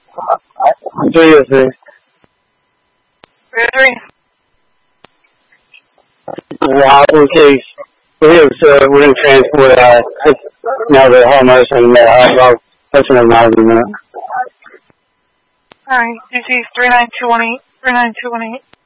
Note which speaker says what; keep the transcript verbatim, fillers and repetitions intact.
Speaker 1: three oh three.
Speaker 2: three oh three.
Speaker 1: Wow, okay. We're going to, uh, we're going to transport, uh, now the whole motion, uh, well, that's another minute.
Speaker 2: Alright, D C three nine two one eight, three nine two one eight.